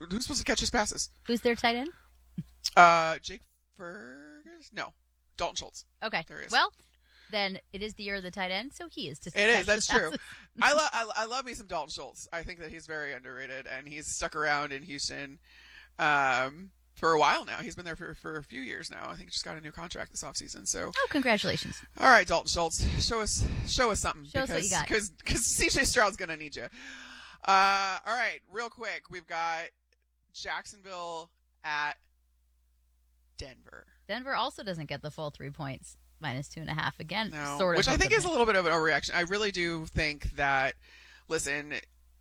who's supposed to catch his passes? Who's their tight end? Jake Ferguson? No, Dalton Schultz. Okay. There he is. Well, then it is the year of the tight end, so he is to. It is. That's true. I love me some Dalton Schultz. I think that he's very underrated, and he's stuck around in Houston for a while now. He's been there for a few years now. I think he just got a new contract this offseason. So. Oh, congratulations! All right, Dalton Schultz, show us something. Show us what you got. Because CJ Stroud's gonna need you. All right, real quick, we've got Jacksonville at Denver. Denver also doesn't get the full 3 points. -2.5 again. No, sort of. Which I think is a little bit of an overreaction. I really do think that. Listen,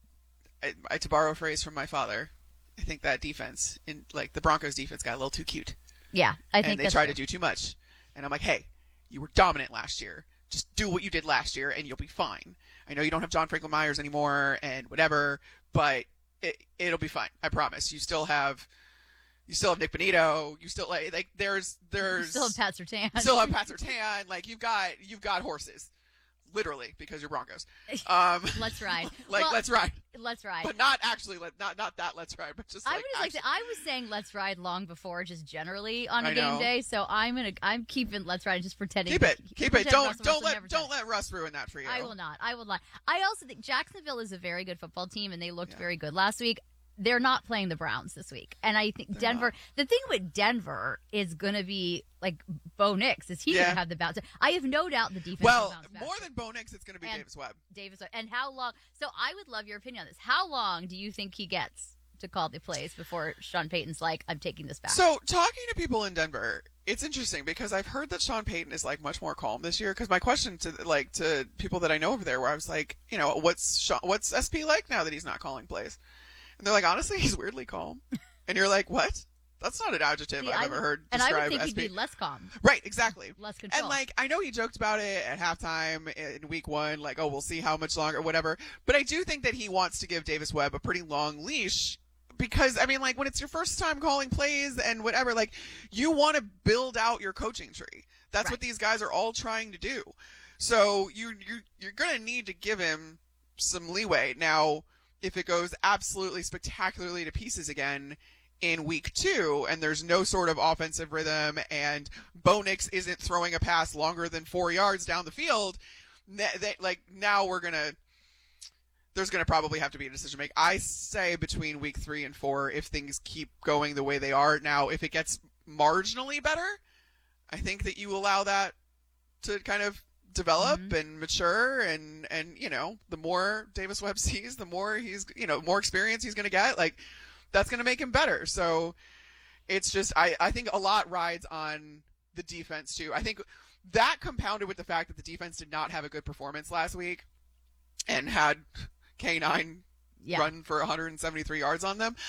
to borrow a phrase from my father, I think that defense the Broncos defense got a little too cute. Yeah, I think and they tried to do too much. And I'm like, hey, you were dominant last year. Just do what you did last year, and you'll be fine. I know you don't have John Franklin Myers anymore, and whatever, but it'll be fine. I promise. You still have Nick Bonito. You still there's You still have Pat Surtain. Still have Pat Surtain. Like you've got horses, literally, because you're Broncos. Let's ride. Let's ride. Let's ride. But not actually. Not that. Let's ride. But just. I was saying let's ride long before, just generally on a I game know. day. So I'm keeping let's ride, just pretending. Keep it. Don't let let Russ ruin that for you. I will not. I also think Jacksonville is a very good football team, and they looked very good last week. They're not playing the Browns this week. And I think Denver, the thing with Denver is going to be like Bo Nix. Is he going to have the bounce? I have no doubt the defense will bounce back. More than Bo Nix, it's going to be Davis Webb. And how long? So I would love your opinion on this. How long do you think he gets to call the plays before Sean Payton's like, I'm taking this back? So talking to people in Denver, it's interesting because I've heard that Sean Payton is like much more calm this year. Because my question to people that I know over there, where I was like, what's SP like now that he's not calling plays? And they're like, honestly, he's weirdly calm. And you're like, what? That's not an adjective I've ever heard describe. And I would think SP. he'd be less calm. Right, exactly. Less control. And I know he joked about it at halftime in week 1, like, oh, we'll see how much longer, whatever. But I do think that he wants to give Davis Webb a pretty long leash. Because, when it's your first time calling plays and whatever, you want to build out your coaching tree. That's what these guys are all trying to do. So you're going to need to give him some leeway. Now, if it goes absolutely spectacularly to pieces again in week 2 and there's no sort of offensive rhythm and Bo Nix isn't throwing a pass longer than 4 yards down the field, now there's going to probably have to be a decision make. I say between week 3 and 4 if things keep going the way they are. Now, if it gets marginally better, I think that you allow that to kind of develop and mature and the more Davis Webb sees, the more he's more experience he's going to get, that's going to make him better. So it's just I think a lot rides on the defense too. I think that compounded with the fact that the defense did not have a good performance last week and had K9 run for 173 yards on them.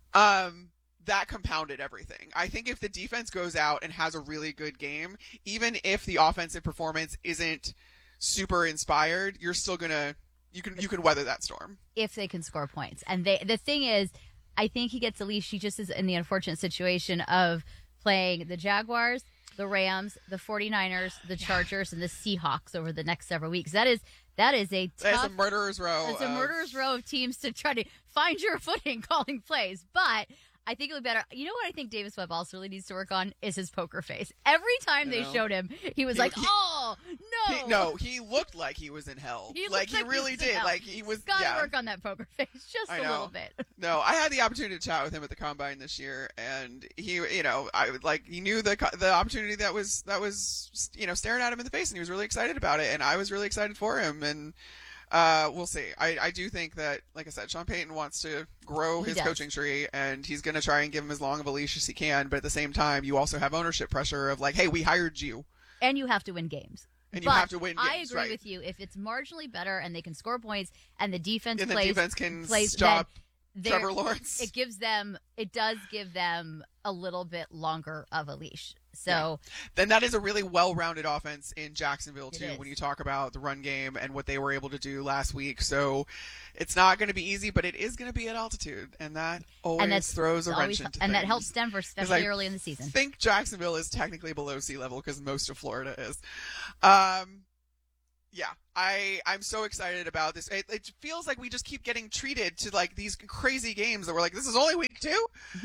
That compounded everything. I think if the defense goes out and has a really good game, even if the offensive performance isn't super inspired, you're still you can weather that storm. If they can score points. And the thing is, I think he gets a leash. He just is in the unfortunate situation of playing the Jaguars, the Rams, the 49ers, the Chargers, and the Seahawks over the next several weeks. That is a tough... That's a murderer's row. It's a murderer's row of teams to try to find your footing calling plays. But I think it would be better. You know what I think Davis Webb also really needs to work on is his poker face. Every time they showed him, he was oh, no. He looked like he was in hell. He really did. He was. Gotta work on that poker face just a little bit. No, I had the opportunity to chat with him at the combine this year, and he, he knew the opportunity that was staring at him in the face, and he was really excited about it, and I was really excited for him, and. We'll see. I do think that, like I said, Sean Payton wants to grow his coaching tree, and he's going to try and give him as long of a leash as he can. But at the same time, you also have ownership pressure of hey, we hired you. And you have to win games. And you have to win games, I agree with you. If it's marginally better and they can score points and the defense can plays stop Trevor Lawrence. It does give them a little bit longer of a leash. So then that is a really well-rounded offense in Jacksonville too, when you talk about the run game and what they were able to do last week. So it's not going to be easy, but it is going to be at altitude, and that always throws a wrench into things. And that helps Denver, especially early in the season. I think Jacksonville is technically below sea level because most of Florida is. Yeah, I'm so excited about this. It feels like we just keep getting treated to like these crazy games that we're like, this is only week 2.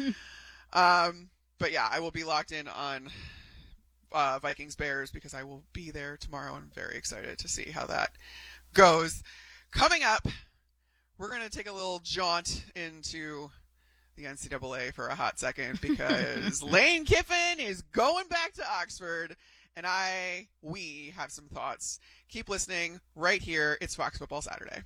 But yeah, I will be locked in on Vikings Bears because I will be there tomorrow. I'm very excited to see how that goes. Coming up, we're going to take a little jaunt into the NCAA for a hot second because Lane Kiffin is going back to Oxford, and we have some thoughts. Keep listening right here. It's Fox Football Saturday.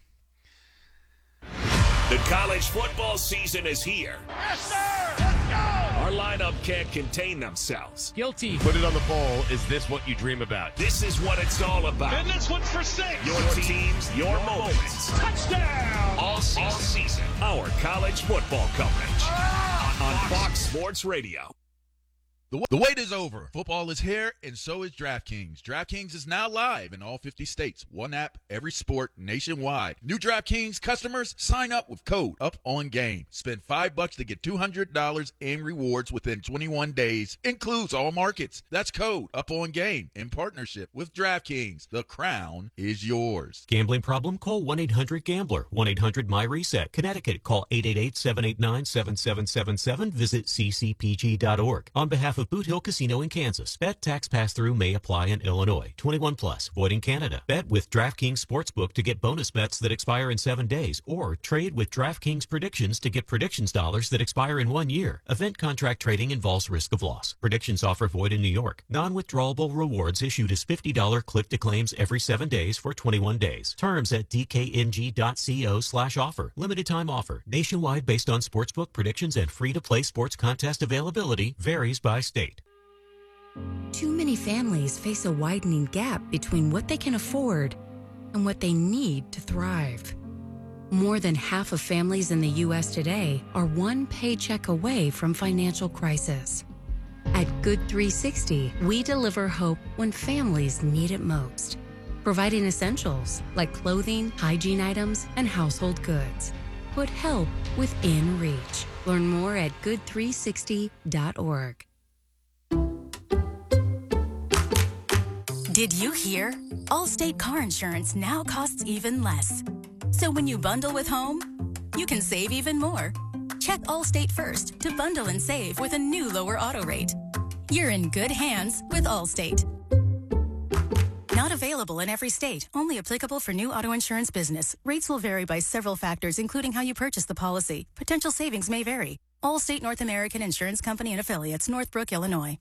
The college football season is here. Yes, sir! Let's go! Our lineup can't contain themselves. Guilty. Put it on the poll. Is this what you dream about? This is what it's all about. And this one's for 6. Your teams, your moments. Touchdown! All season. Our college football coverage on Fox Sports Radio. The wait is over. Football is here, and so is DraftKings. DraftKings is now live in all 50 states. One app, every sport, nationwide. New DraftKings customers, sign up with code UPONGAME. Spend $5 to get $200 in rewards within 21 days. Includes all markets. That's code UPONGAME in partnership with DraftKings. The crown is yours. Gambling problem? Call 1-800-GAMBLER. 1-800-MY-RESET. Connecticut, call 888-789-7777. Visit ccpg.org. On behalf of Boot Hill Casino in Kansas. Bet tax pass-through may apply in Illinois. 21 plus. Void in Canada. Bet with DraftKings Sportsbook to get bonus bets that expire in 7 days. Or trade with DraftKings Predictions to get predictions dollars that expire in 1 year. Event contract trading involves risk of loss. Predictions offer void in New York. Non-withdrawable rewards issued as $50 click-to-claims every 7 days for 21 days. Terms at dkng.co/offer. Limited time offer. Nationwide based on sportsbook predictions and free-to-play sports contest availability. Varies by state. Too many families face a widening gap between what they can afford and what they need to thrive. More than half of families in the U.S. today are one paycheck away from financial crisis. At Good 360, we deliver hope when families need it most, providing essentials like clothing, hygiene items, and household goods. Put help within reach. Learn more at good360.org. Did you hear? Allstate car insurance now costs even less. So when you bundle with home, you can save even more. Check Allstate first to bundle and save with a new lower auto rate. You're in good hands with Allstate. Not available in every state. Only applicable for new auto insurance business. Rates will vary by several factors, including how you purchase the policy. Potential savings may vary. Allstate North American Insurance Company and Affiliates, Northbrook, Illinois.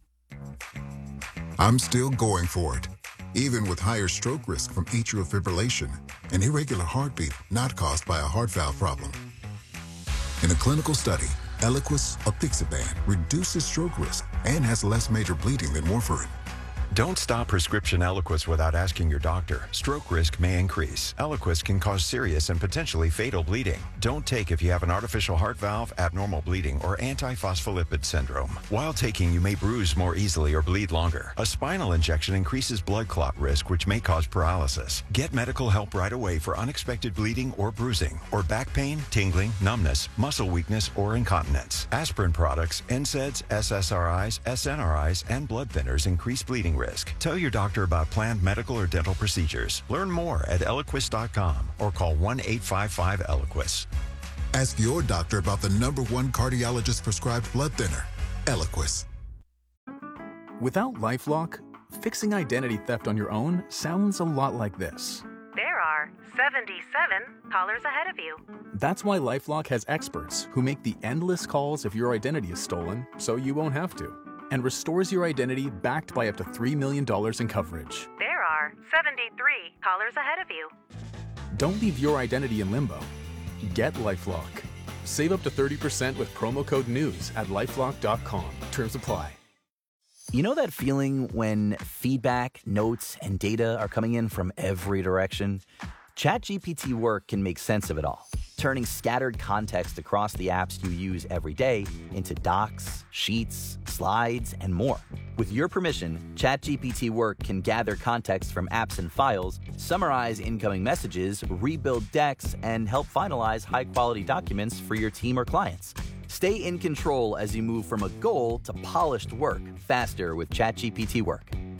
I'm still going for it, even with higher stroke risk from atrial fibrillation, an irregular heartbeat not caused by a heart valve problem. In a clinical study, Eliquis apixaban reduces stroke risk and has less major bleeding than warfarin. Don't stop prescription Eliquis without asking your doctor. Stroke risk may increase. Eliquis can cause serious and potentially fatal bleeding. Don't take if you have an artificial heart valve, abnormal bleeding, or antiphospholipid syndrome. While taking, you may bruise more easily or bleed longer. A spinal injection increases blood clot risk, which may cause paralysis. Get medical help right away for unexpected bleeding or bruising, or back pain, tingling, numbness, muscle weakness, or incontinence. Aspirin products, NSAIDs, SSRIs, SNRIs, and blood thinners increase bleeding risk. Tell your doctor about planned medical or dental procedures. Learn more at Eliquis.com or call 1-855-ELIQUIS. Ask your doctor about the #1 cardiologist prescribed blood thinner, Eliquis. Without LifeLock, fixing identity theft on your own sounds a lot like this. There are 77 callers ahead of you. That's why LifeLock has experts who make the endless calls if your identity is stolen so you won't have to, and restores your identity backed by up to $3 million in coverage. There are 73 callers ahead of you. Don't leave your identity in limbo. Get LifeLock. Save up to 30% with promo code NEWS at LifeLock.com. Terms apply. You know that feeling when feedback, notes, and data are coming in from every direction? ChatGPT Work can make sense of it all, turning scattered context across the apps you use every day into docs, sheets, slides, and more. With your permission, ChatGPT Work can gather context from apps and files, summarize incoming messages, rebuild decks, and help finalize high-quality documents for your team or clients. Stay in control as you move from a goal to polished work faster with ChatGPT Work.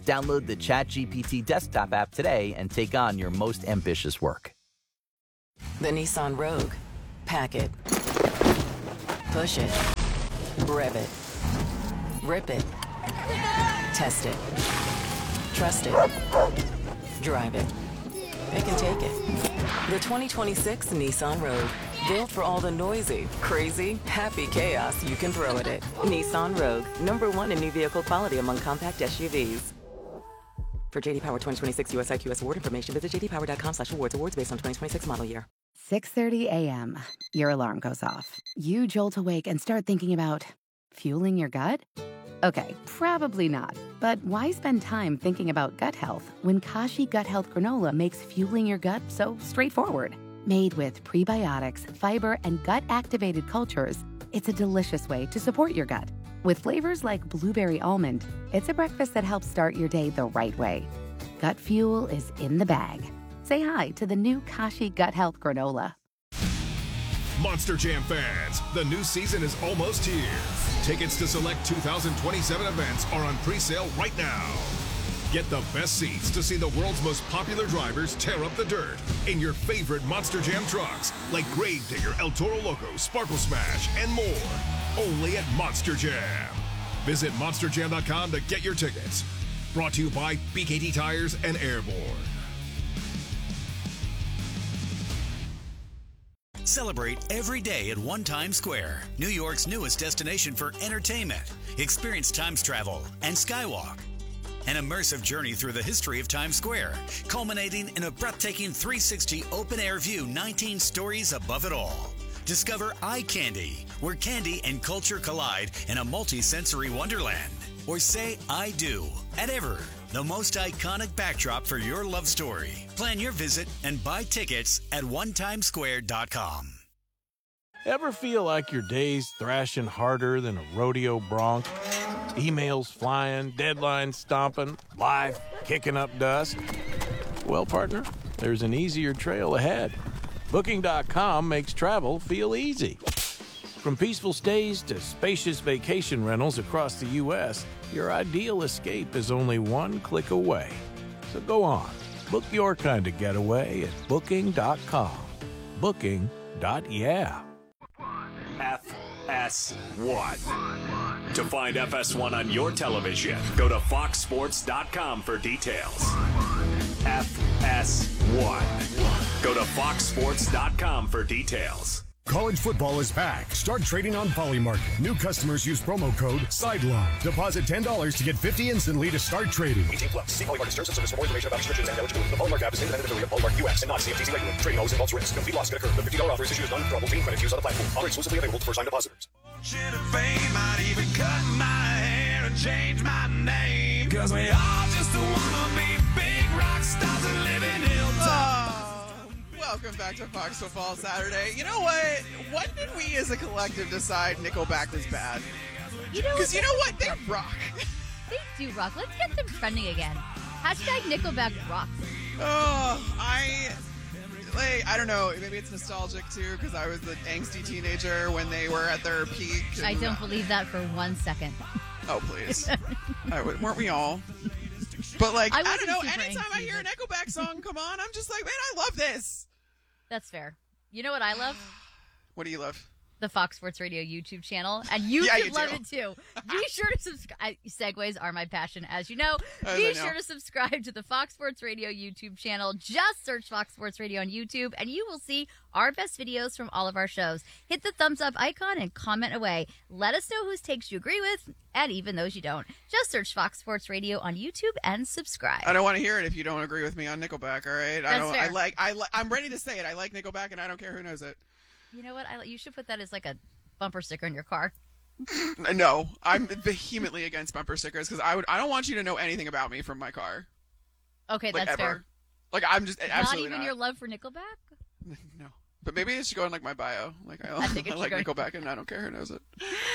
Download the ChatGPT desktop app today and take on your most ambitious work. The Nissan Rogue. Pack it. Push it. Rev it. Rip it. Test it. Trust it. Drive it. Pick and take it. The 2026 Nissan Rogue. Built for all the noisy, crazy, happy chaos you can throw at it. Nissan Rogue. #1 in new vehicle quality among compact SUVs. For JD Power 2026 US IQS award information, visit jdpower.com/awards. Awards based on 2026 model year. 6:30 a.m. Your alarm goes off. You jolt awake and start thinking about fueling your gut? Okay, probably not. But why spend time thinking about gut health when Kashi Gut Health Granola makes fueling your gut so straightforward? Made with prebiotics, fiber, and gut-activated cultures, it's a delicious way to support your gut. With flavors like blueberry almond, it's a breakfast that helps start your day the right way. Gut fuel is in the bag. Say hi to the new Kashi Gut Health Granola. Monster Jam fans, the new season is almost here. Tickets to select 2027 events are on pre-sale right now. Get the best seats to see the world's most popular drivers tear up the dirt in your favorite Monster Jam trucks like Gravedigger, El Toro Loco, Sparkle Smash, and more. Only at Monster Jam. Visit monsterjam.com to get your tickets. Brought to you by BKT Tires and Airborne. Celebrate every day at One Times Square, New York's newest destination for entertainment. Experience Times Travel and Skywalk. An immersive journey through the history of Times Square, culminating in a breathtaking 360 open-air view 19 stories above it all. Discover Eye Candy, where candy and culture collide in a multi-sensory wonderland. Or say I do at Ever, the most iconic backdrop for your love story. Plan your visit and buy tickets at onetimesquare.com. Ever feel like your day's thrashing harder than a rodeo bronc? Emails flying, deadlines stomping, life kicking up dust? Well, partner, there's an easier trail ahead. Booking.com makes travel feel easy. From peaceful stays to spacious vacation rentals across the U.S., your ideal escape is only one click away. So go on, book your kind of getaway at Booking.com. Booking.yeah. FS1. To find FS1 on your television, go to foxsports.com for details. FS1. Go to foxsports.com for details. College football is back. Start trading on Polymarket. New customers use promo code SIDELINE. Deposit $10 to get $50 instantly to start trading. 18+. See Polymarket terms and service for more information about restrictions and eligibility. The Polymarket app is an independent affiliate of Polymarket US and not CFTC regulated. Trading always involves risk. Complete loss can occur. The $50 offer is issued as non-withdrawable team credit used on the platform. Offer exclusively available to first-time depositors. Might even cut my hair and change my name. Cause we all just wanna be big rock stars and live in Hilltop. Welcome back to Fox Football Saturday. You know what? When did we as a collective decide Nickelback is bad? Because you know what? They rock. They do rock. Let's get them trending again. Hashtag Nickelback rocks. Oh, I don't know. Maybe it's nostalgic too because I was the angsty teenager when they were at their peak. I don't believe that for 1 second. Oh, please. Weren't we all? But I don't know. Anytime I hear a Nickelback song come on, I'm just like, man, I love this. That's fair. You know what I love? What do you love? The Fox Sports Radio YouTube channel. And you should love it too. Be sure to subscribe. Segues are my passion, as you know. Be sure to subscribe to the Fox Sports Radio YouTube channel. Just search Fox Sports Radio on YouTube, and you will see our best videos from all of our shows. Hit the thumbs up icon and comment away. Let us know whose takes you agree with, and even those you don't. Just search Fox Sports Radio on YouTube and subscribe. I don't want to hear it if you don't agree with me on Nickelback, all right? That's fair. I'm ready to say it. I like Nickelback, and I don't care who knows it. You know what? You should put that as like a bumper sticker in your car. No, I'm vehemently against bumper stickers because I don't want you to know anything about me from my car. Okay, that's ever. Fair. I'm just absolutely not even your love for Nickelback. No, but maybe it should go in my bio. I like Nickelback, and I don't care who knows it.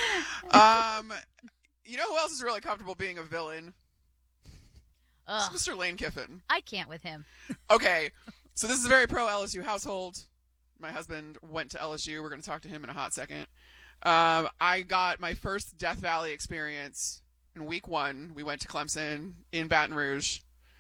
You know who else is really comfortable being a villain? It's Mr. Lane Kiffin. I can't with him. Okay, so this is a very pro LSU household. My husband went to LSU. We're going to talk to him in a hot second. I got my first Death Valley experience in week 1, we went to Clemson in Baton Rouge,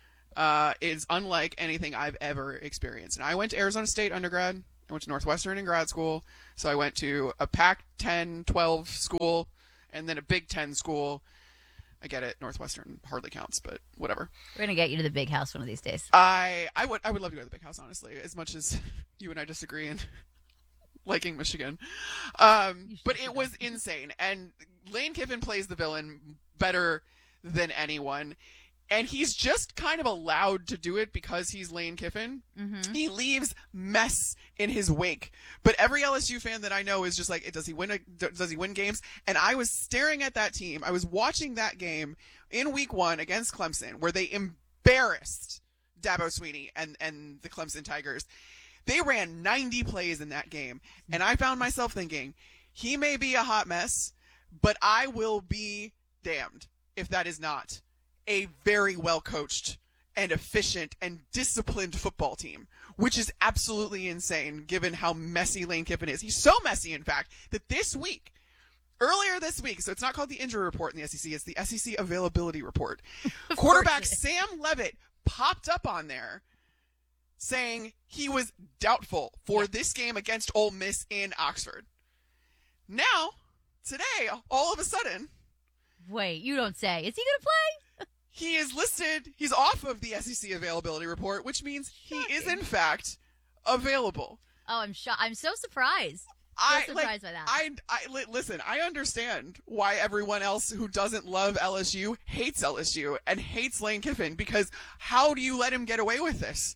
is unlike anything I've ever experienced. And I went to Arizona State undergrad. I went to Northwestern in grad school. So I went to a Pac-10, 12 school, and then a Big Ten school. I get it. Northwestern hardly counts, but whatever. We're gonna get you to the big house one of these days. I would love to go to the big house, honestly, as much as you and I disagree in liking Michigan. But it was insane. And Lane Kiffin plays the villain better than anyone. And he's just kind of allowed to do it because he's Lane Kiffin. Mm-hmm. He leaves mess in his wake. But every LSU fan that I know is just like, does he win games? And I was staring at that team. I was watching that game in week 1 against Clemson where they embarrassed Dabo Swinney and the Clemson Tigers. They ran 90 plays in that game. And I found myself thinking, he may be a hot mess, but I will be damned if that is not a very well-coached and efficient and disciplined football team, which is absolutely insane given how messy Lane Kiffin is. He's so messy, in fact, that earlier this week, so it's not called the injury report in the SEC, it's the SEC availability report. Quarterback Sam Leavitt popped up on there saying he was doubtful for this game against Ole Miss in Oxford. Now, today, all of a sudden... Wait, you don't say. Is he going to play? He is listed, he's off of the SEC availability report, which means he is, in fact, available. Oh, I'm so surprised. Surprised by that. Listen, I understand why everyone else who doesn't love LSU hates LSU and hates Lane Kiffin, because how do you let him get away with this?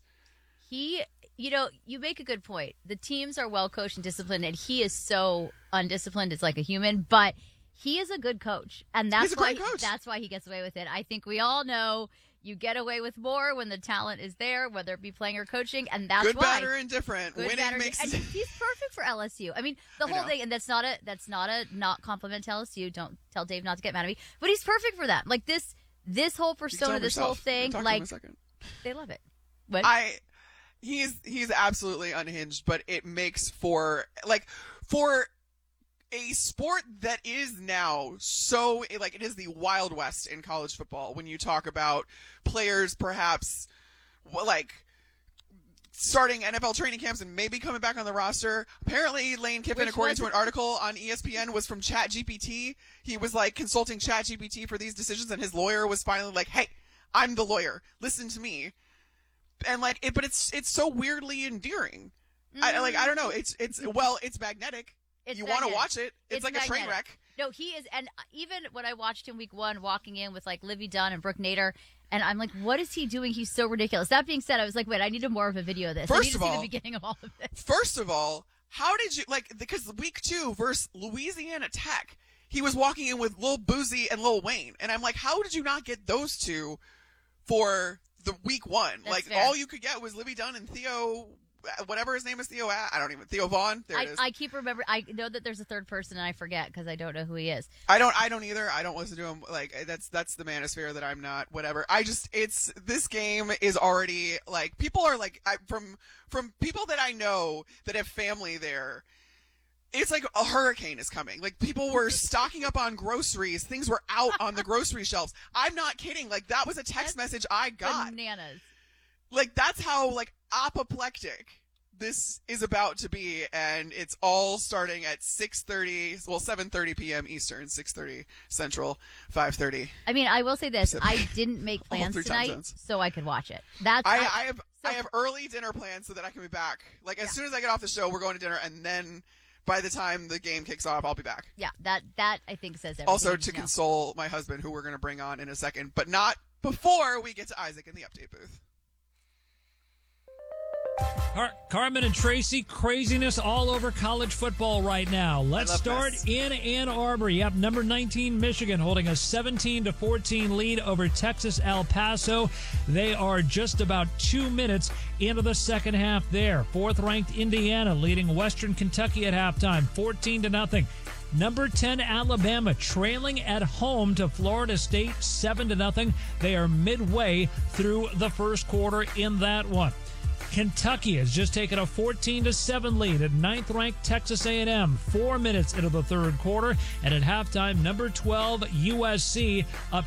You make a good point. The teams are well coached and disciplined, and he is so undisciplined. It's like a human, but he is a good coach, and that's why he gets away with it. I think we all know you get away with more when the talent is there, whether it be playing or coaching, and that's good, why. Good, bad, or indifferent. Winning makes and he's perfect for LSU. I mean, the whole thing, and that's not a not compliment to LSU. Don't tell Dave not to get mad at me, but he's perfect for that. Like this whole persona, this whole thing, like they love it. What? He's absolutely unhinged, but it makes for a sport that is now so, like, it is the Wild West in college football when you talk about players perhaps, like, starting NFL training camps and maybe coming back on the roster. Apparently, Lane Kiffin, according to an article on ESPN, was from ChatGPT. He was, like, consulting ChatGPT for these decisions, and his lawyer was finally like, hey, I'm the lawyer. Listen to me. And, like, but it's so weirdly endearing. I don't know. It's magnetic. You want to watch it. It's like magnetic. A train wreck. No, he is. And even when I watched him week 1 walking in with like Livy Dunn and Brooke Nader, and I'm like, what is he doing? He's so ridiculous. That being said, I was like, wait, I needed more of a video of this. I need to see the beginning of all of this. First of all, how did you, because week 2 versus Louisiana Tech, he was walking in with Lil Boozy and Lil Wayne. And I'm like, how did you not get those two for the week 1? That's fair. All you could get was Livy Dunn and Theo, whatever his name is, Theo Vaughn. There it is. I keep remembering. I know that there's a third person, and I forget because I don't know who he is. I don't either. I don't listen to him. Like, that's the manosphere that I'm not. Whatever. This game is already, like, people are like, from people that I know that have family there, it's like a hurricane is coming. Like, people were stocking up on groceries. Things were out on the grocery shelves. I'm not kidding. Like, that was a text message I got. Bananas. Like, that's how, like, apoplectic this is about to be, and it's all starting at 7:30 p.m. Eastern, 6:30 Central, 5:30. I mean, I will say this. I didn't make plans tonight so I could watch it. I have early dinner plans so that I can be back. Like, as soon as I get off the show, we're going to dinner, and then by the time the game kicks off, I'll be back. Yeah, that I think says everything. Also, to console my husband, who we're going to bring on in a second, but not before we get to Isaac in the update booth. Carmen and Tracy, craziness all over college football right now. Let's start in Ann Arbor. Yep, number 19 Michigan holding a 17-14 lead over Texas El Paso. They are just about 2 minutes into the second half there. 4th-ranked Indiana leading Western Kentucky at halftime, 14-0. Number 10 Alabama trailing at home to Florida State, 7-0. They are midway through the first quarter in that one. Kentucky has just taken a 14-7 lead at 9th-ranked Texas A&M 4 minutes into the third quarter, and at halftime, number 12 USC up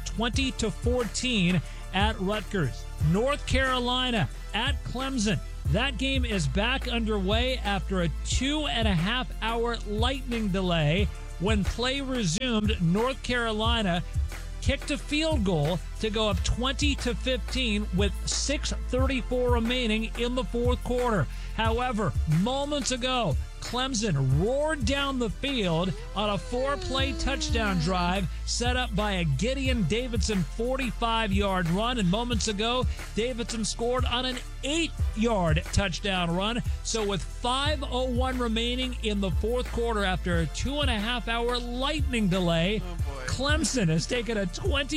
20-14 at Rutgers. North Carolina at Clemson. That game is back underway after a 2.5-hour lightning delay. When play resumed, North Carolina kicked a field goal to go up 20-15 with 6:34 remaining in the fourth quarter. However, moments ago, Clemson roared down the field on a 4-play touchdown drive set up by a Gideon Davidson 45-yard run. And moments ago, Davidson scored on an 8-yard touchdown run. So with 5:01 remaining in the fourth quarter after a 2.5-hour lightning delay, Clemson has taken a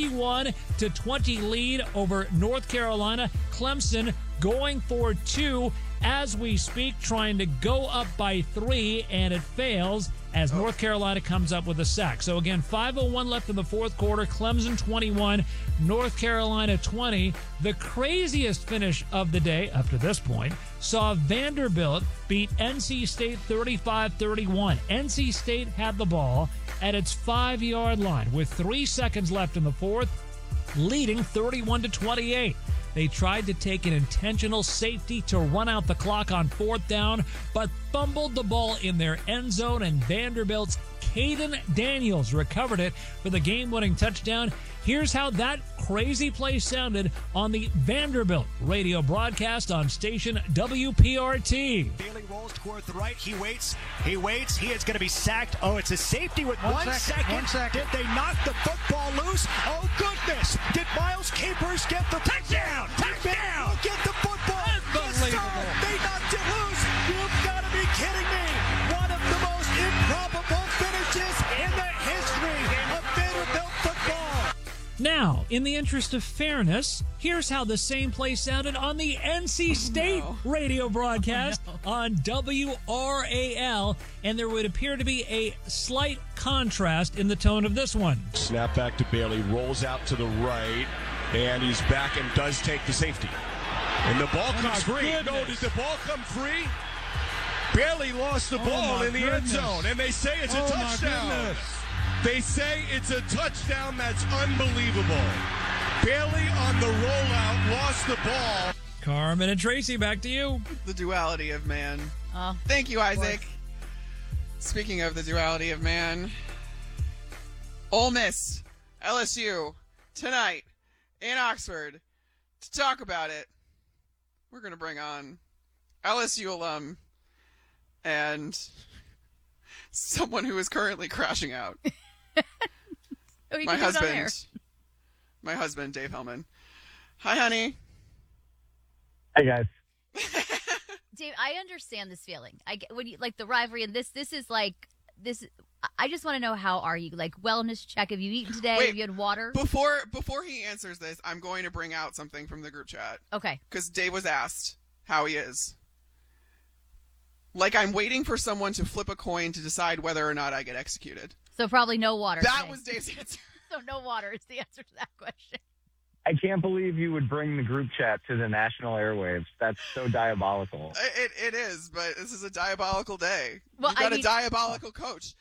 21-20 lead over North Carolina. Clemson going for 2 as we speak, trying to go up by 3, and it fails as North Carolina comes up with a sack. So again, 5:01 left in the fourth quarter. Clemson 21, North Carolina 20. The craziest finish of the day up to this point saw Vanderbilt beat NC State 35-31. NC State had the ball at its 5-yard line with 3 seconds left in the fourth, leading 31-28. They tried to take an intentional safety to run out the clock on fourth down, but fumbled the ball in their end zone, and Vanderbilt's Caden Daniels recovered it for the game-winning touchdown. Here's how that crazy play sounded on the Vanderbilt radio broadcast on station WPRT. Bailey rolls toward the right. He waits. He is going to be sacked. Oh, it's a safety with 1 second. Did they knock the football loose? Oh, goodness. Did Miles Capers get the touchdown? Touchdown. Get the football. Unbelievable. They knocked it loose. You've got to be kidding me. One of the most improbable finishes in the history of Vanderbilt football. Now, in the interest of fairness, here's how the same play sounded on the NC State radio broadcast on WRAL, and there would appear to be a slight contrast in the tone of this one. Snap back to Bailey, rolls out to the right, and he's back and does take the safety. And the ball comes free. No, did the ball come free? Bailey lost the ball in the end zone, and they say it's a touchdown. They say it's a touchdown. That's unbelievable. Bailey on the rollout lost the ball. Carmen and Tracy, back to you. The duality of man. Oh, thank you, Isaac. Speaking of the duality of man, Ole Miss, LSU, tonight in Oxford. To talk about it, we're going to bring on LSU alum and someone who is currently crashing out. My husband, Dave Hellman. Hi, honey. Hey, guys. Dave, I understand this feeling. I get when you like the rivalry, and this is like this. I just want to know, how are you? Like, wellness check. Have you eaten today? Wait, have you had water? Before he answers this, I'm going to bring out something from the group chat. Okay. Because Dave was asked how he is. Like, I'm waiting for someone to flip a coin to decide whether or not I get executed. So probably no water. That today. was Dave's answer. So no water is the answer to that question. I can't believe you would bring the group chat to the national airwaves. That's so diabolical. It is, but this is a diabolical day. Well, You've got a diabolical coach.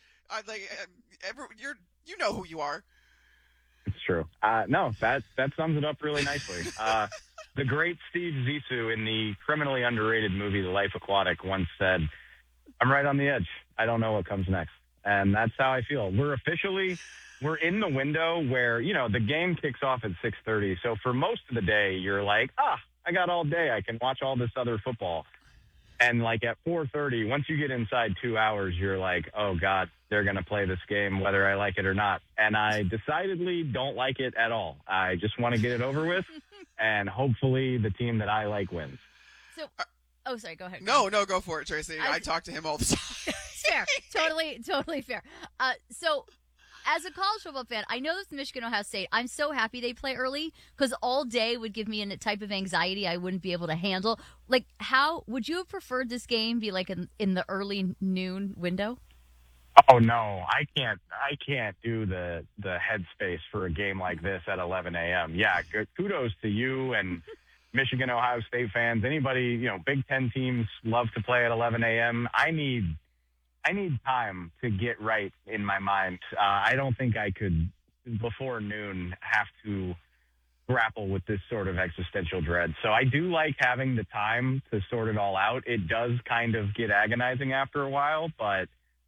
You know who you are. It's true. No, that sums it up really nicely. The great Steve Zissou in the criminally underrated movie The Life Aquatic once said, "I'm right on the edge. I don't know what comes next." And that's how I feel. We're in the window where, the game kicks off at 6:30. So for most of the day, you're like, I got all day. I can watch all this other football. And like at 4:30, once you get inside 2 hours, you're like, oh God, they're going to play this game whether I like it or not. And I decidedly don't like it at all. I just want to get it over with. And hopefully the team that I like wins. So, sorry, go ahead. No, go for it, Tracy. I talk to him all the time. Fair. Totally fair. So, as a college football fan, I know this Michigan Ohio State. I'm so happy they play early, because all day would give me a type of anxiety I wouldn't be able to handle. Like, how would you have preferred this game be like in the early noon window? Oh no, I can't do the headspace for a game like this at 11 a.m. Yeah, kudos to you and Michigan, Ohio State fans, anybody, Big Ten teams love to play at 11 a.m. I need time to get right in my mind. I don't think I could, before noon, have to grapple with this sort of existential dread. So I do like having the time to sort it all out. It does kind of get agonizing after a while, but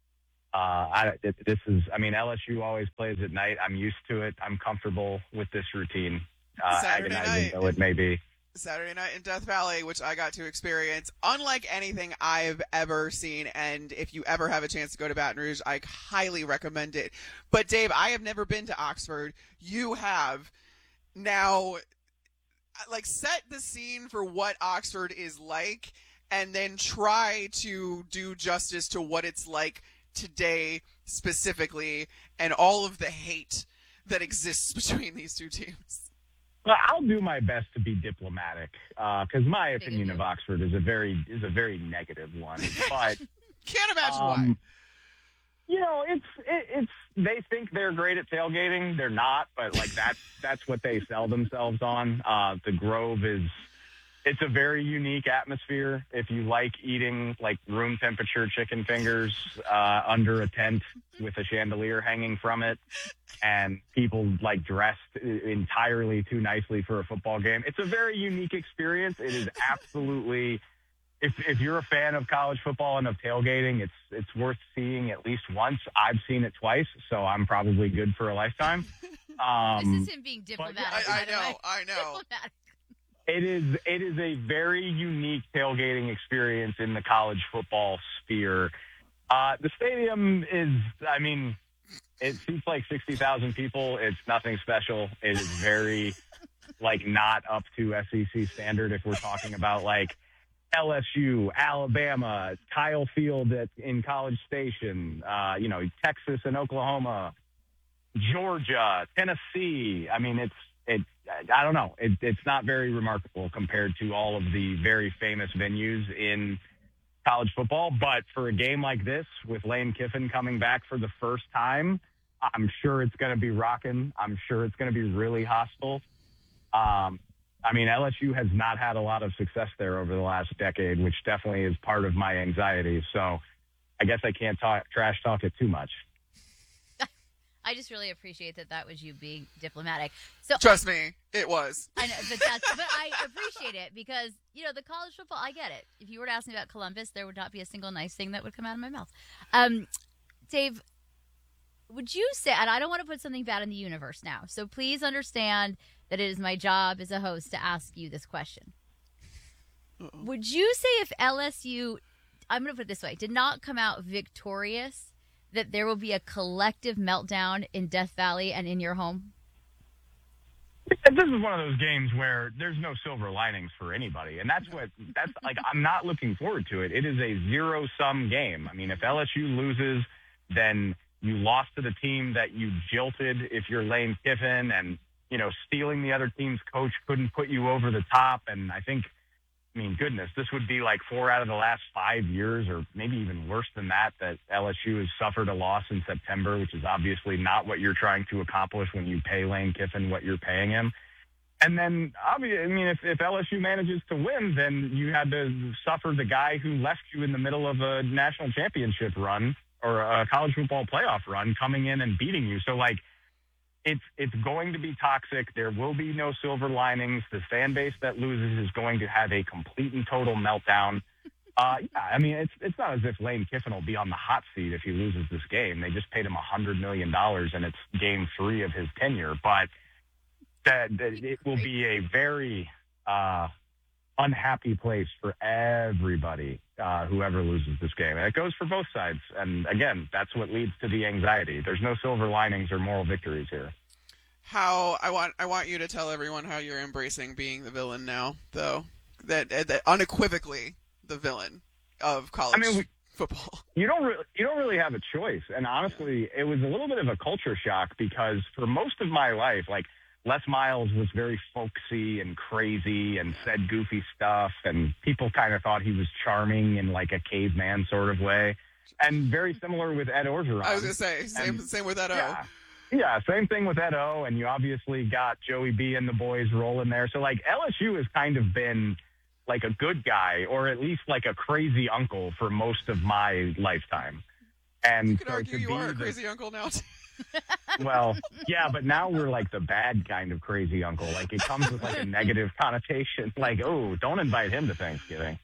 LSU always plays at night. I'm used to it. I'm comfortable with this routine, agonizing though it may be. Saturday night in Death Valley, which I got to experience unlike anything I've ever seen. And if you ever have a chance to go to Baton Rouge, I highly recommend it. But Dave, I have never been to Oxford. You have. Now, set the scene for what Oxford is like, and then try to do justice to what it's like today specifically, and all of the hate that exists between these two teams. Well, I'll do my best to be diplomatic, because my opinion of Oxford is a very negative one. But can't imagine why. It's they think they're great at tailgating. They're not, but that's what they sell themselves on. The Grove it's a very unique atmosphere. If you like eating room temperature chicken fingers under a tent with a chandelier hanging from it, and people dressed entirely too nicely for a football game, it's a very unique experience. It is absolutely. If you're a fan of college football and of tailgating, it's worth seeing at least once. I've seen it twice, so I'm probably good for a lifetime. This is him being diplomatic. I know. It is a very unique tailgating experience in the college football sphere. The stadium is, it seats 60,000 people. It's nothing special. It is very not up to SEC standard if we're talking about LSU, Alabama, Kyle Field in College Station, Texas and Oklahoma, Georgia, Tennessee. I don't know. It's not very remarkable compared to all of the very famous venues in college football. But for a game like this, with Lane Kiffin coming back for the first time, I'm sure it's going to be rocking. I'm sure it's going to be really hostile. LSU has not had a lot of success there over the last decade, which definitely is part of my anxiety. So I guess I can't trash talk it too much. I just really appreciate that was you being diplomatic. So trust me, it was. I know, but I appreciate it because, the college football, I get it. If you were to ask me about Columbus, there would not be a single nice thing that would come out of my mouth. Dave, would you say, and I don't want to put something bad in the universe now, so please understand that it is my job as a host to ask you this question. Uh-oh. Would you say if LSU, I'm going to put it this way, did not come out victorious, that there will be a collective meltdown in Death Valley and in your home? This is one of those games where there's no silver linings for anybody. And that's I'm not looking forward to it. It is a zero-sum game. If LSU loses, then you lost to the team that you jilted if you're Lane Kiffin, and stealing the other team's coach couldn't put you over the top. And I think, goodness, this would be 4 out of the last 5 years, or maybe even worse than that LSU has suffered a loss in September, which is obviously not what you're trying to accomplish when you pay Lane Kiffin what you're paying him. And then, if LSU manages to win, then you had to suffer the guy who left you in the middle of a national championship run or a college football playoff run coming in and beating you. So, it's going to be toxic. There will be no silver linings. The fan base that loses is going to have a complete and total meltdown. It's not as if Lane Kiffin will be on the hot seat if he loses this game. They just paid him $100 million, and it's game 3 of his tenure. But it will be a very unhappy place for everybody, whoever loses this game. And it goes for both sides. And again, that's what leads to the anxiety. There's no silver linings or moral victories here. I want you to tell everyone how you're embracing being the villain now, though. That unequivocally the villain of college football. You don't really have a choice. And honestly, it was a little bit of a culture shock because for most of my life, Les Miles was very folksy and crazy and said goofy stuff, and people kind of thought he was charming in a caveman sort of way. And very similar with Ed Orgeron. I was going to say, same with Ed O. Yeah, same thing with Ed O, and you obviously got Joey B and the boys rolling there. So, like, LSU has kind of been like a good guy, or at least like a crazy uncle for most of my lifetime. And you could argue you are a crazy uncle now, too. Well, yeah, but now we're like the bad kind of crazy uncle. Like, it comes with like a negative connotation. Like, oh, don't invite him to Thanksgiving.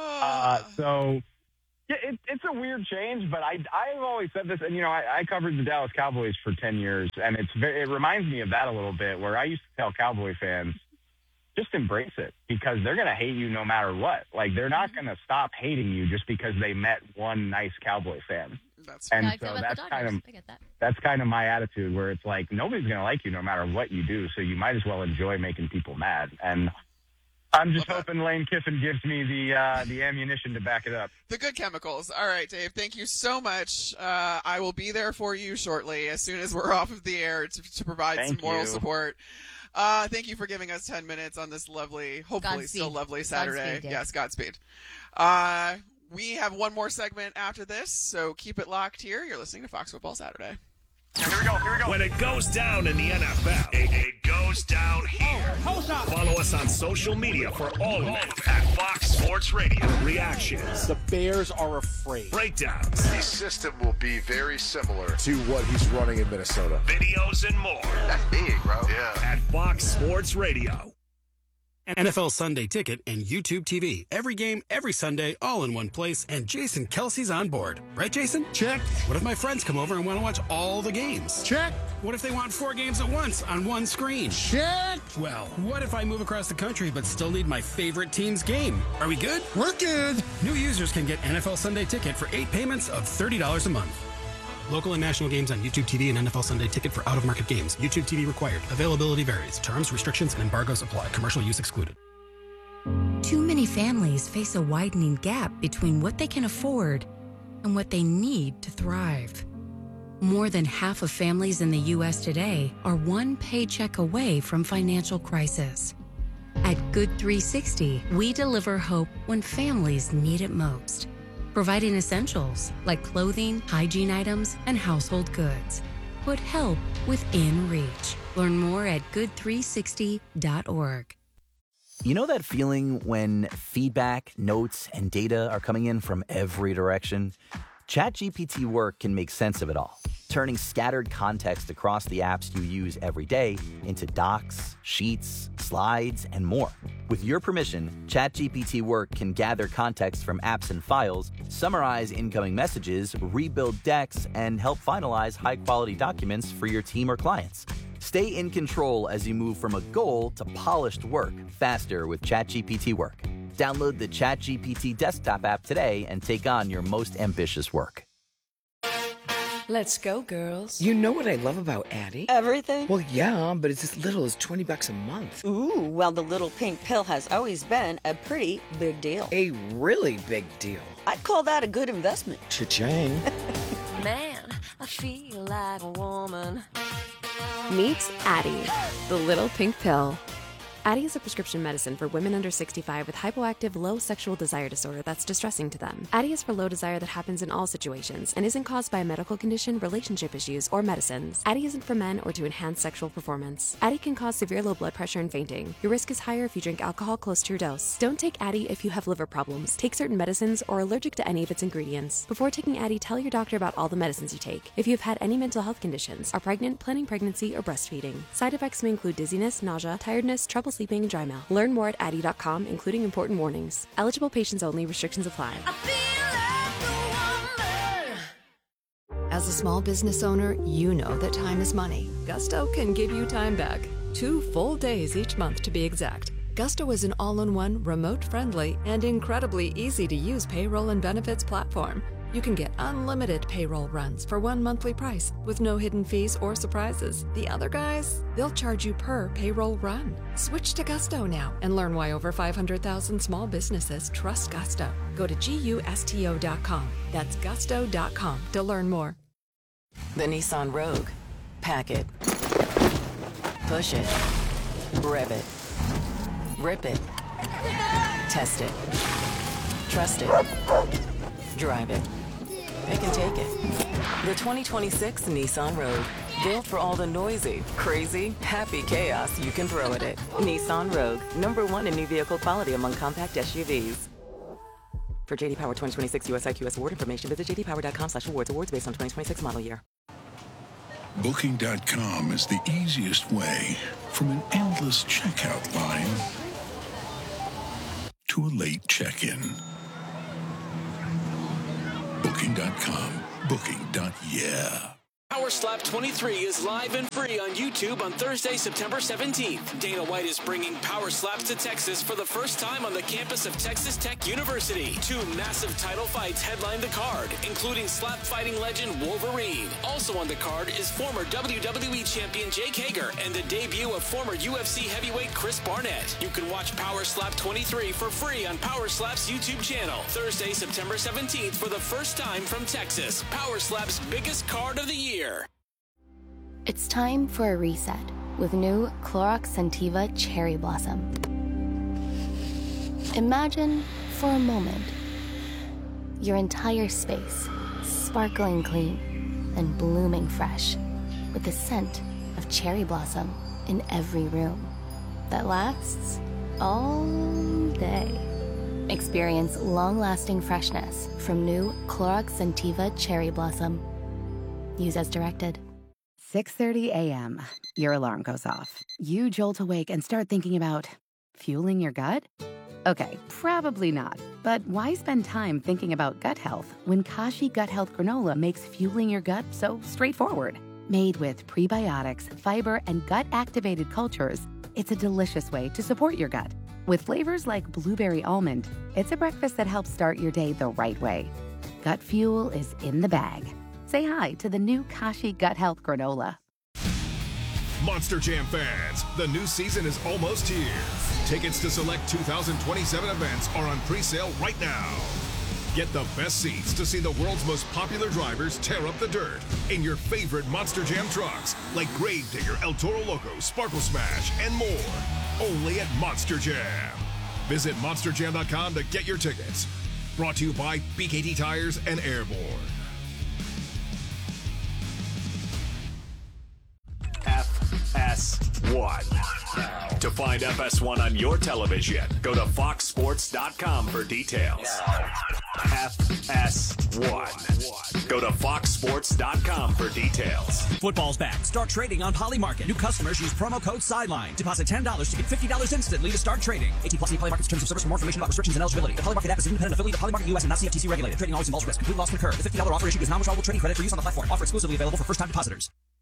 So, yeah, it's a weird change, but I've always said this, and, you know, I covered the Dallas Cowboys for 10 years, and it reminds me of that a little bit, where I used to tell Cowboy fans, just embrace it, because they're going to hate you no matter what. Like, they're not going to stop hating you just because they met one nice Cowboy fan. That's kind of my attitude, where it's like, nobody's going to like you no matter what you do, so you might as well enjoy making people mad. And I'm just hoping Lane Kiffin gives me the ammunition to back it up. The good chemicals. All right, Dave, thank you so much. I will be there for you shortly as soon as we're off of the air to provide some moral support. Thank you for giving us 10 minutes on this lovely, hopefully still lovely Saturday. Yes, Godspeed. We have one more segment after this, so keep it locked here. You're listening to Fox Football Saturday. Here we go. When it goes down in the NFL, it goes down here. Follow us on social media for all of it at Fox Sports Radio. Reactions. The Bears are afraid. Breakdowns. The system will be very similar to what he's running in Minnesota. Videos and more. That's big, bro. Yeah. At Fox Sports Radio. NFL Sunday Ticket and YouTube TV. Every game, every Sunday, all in one place, and Jason Kelsey's on board. Right, Jason? Check. What if my friends come over and want to watch all the games? Check. What if they want 4 games at once on one screen? Check. Well, what if I move across the country but still need my favorite team's game? Are we good? We're good. New users can get NFL Sunday Ticket for 8 payments of $30 a month. Local and national games on YouTube TV and NFL Sunday Ticket for out-of-market games. YouTube TV required. Availability varies. Terms, restrictions, and embargoes apply. Commercial use excluded. Too many families face a widening gap between what they can afford and what they need to thrive. More than half of families in the U.S. today are one paycheck away from financial crisis. At Good 360, we deliver hope when families need it most, providing essentials like clothing, hygiene items, and household goods. Put help within reach. Learn more at good360.org. You know that feeling when feedback, notes, and data are coming in from every direction? ChatGPT Work can make sense of it all, turning scattered context across the apps you use every day into docs, sheets, slides, and more. With your permission, ChatGPT Work can gather context from apps and files, summarize incoming messages, rebuild decks, and help finalize high-quality documents for your team or clients. Stay in control as you move from a goal to polished work faster with ChatGPT Work. Download the ChatGPT desktop app today and take on your most ambitious work. Let's go, girls. You know what I love about Addie? Everything? Well, yeah, but it's as little as $20 a month. Ooh, well, the little pink pill has always been a pretty big deal. A really big deal. I'd call that a good investment. Cha-ching. Man, I feel like a woman. Meet Addie, the little pink pill. Addie is a prescription medicine for women under 65 with hypoactive low sexual desire disorder that's distressing to them. Addie is for low desire that happens in all situations and isn't caused by a medical condition, relationship issues, or medicines. Addie isn't for men or to enhance sexual performance. Addie can cause severe low blood pressure and fainting. Your risk is higher if you drink alcohol close to your dose. Don't take Addie if you have liver problems, take certain medicines, or are allergic to any of its ingredients. Before taking Addie, tell your doctor about all the medicines you take. If you have had any mental health conditions, are pregnant, planning pregnancy, or breastfeeding. Side effects may include dizziness, nausea, tiredness, trouble sleeping, and dry mouth. Learn more at Addie.com, including important warnings. Eligible patients only. Restrictions apply. As a small business owner, you know that time is money. Gusto can give you time back. 2 full days each month to be exact. Gusto is an all-in-one, remote-friendly, and incredibly easy-to-use payroll and benefits platform. You can get unlimited payroll runs for one monthly price with no hidden fees or surprises. The other guys, they'll charge you per payroll run. Switch to Gusto now and learn why over 500,000 small businesses trust Gusto. Go to GUSTO.com. That's gusto.com to learn more. The Nissan Rogue. Pack it. Push it. Rev it. Rip it. Test it. Trust it. Drive it. Pick and take it. The 2026 Nissan Rogue. Built for all the noisy, crazy, happy chaos you can throw at it. Nissan Rogue, #1 in new vehicle quality among compact SUVs. For JD Power 2026 US IQS award information, visit jdpower.com/awards. Awards based on 2026 model year. Booking.com is the easiest way from an endless checkout line to a late check-in. Booking.com. Booking.yeah. Power Slap 23 is live and free on YouTube on Thursday, September 17th. Dana White is bringing Power Slaps to Texas for the first time on the campus of Texas Tech University. 2 massive title fights headline the card, including slap fighting legend Wolverine. Also on the card is former WWE champion Jake Hager and the debut of former UFC heavyweight Chris Barnett. You can watch Power Slap 23 for free on Power Slap's YouTube channel. Thursday, September 17th for the first time from Texas. Power Slap's biggest card of the year. It's time for a reset with new Clorox Scentiva Cherry Blossom. Imagine, for a moment, your entire space sparkling clean and blooming fresh with the scent of cherry blossom in every room that lasts all day. Experience long-lasting freshness from new Clorox Scentiva Cherry Blossom. Use as directed. 6:30 a.m. Your alarm goes off. You jolt awake and start thinking about fueling your gut? Okay, probably not. But why spend time thinking about gut health when Kashi Gut Health Granola makes fueling your gut so straightforward? Made with prebiotics, fiber, and gut-activated cultures, it's a delicious way to support your gut. With flavors like blueberry almond, it's a breakfast that helps start your day the right way. Gut fuel is in the bag. Say hi to the new Kashi Gut Health Granola. Monster Jam fans, the new season is almost here. Tickets to select 2027 events are on pre-sale right now. Get the best seats to see the world's most popular drivers tear up the dirt in your favorite Monster Jam trucks like Gravedigger, El Toro Loco, Sparkle Smash, and more. Only at Monster Jam. Visit monsterjam.com to get your tickets. Brought to you by BKT Tires and Airborne. FS1. To find FS1 on your television, go to foxsports.com for details. FS1. Go to foxsports.com for details. Football's back. Start trading on Polymarket. New customers use promo code SIDELINE. Deposit $10 to get $50 instantly to start trading. 18+ Polymarket's terms of service. For more information about restrictions and eligibility. The Polymarket app is an independent affiliate of Polymarket US and not CFTC regulated. Trading always involves risk. Complete loss can occur. The $50 offer issued is non-withdrawable trading credit for use on the platform. Offer exclusively available for first-time depositors.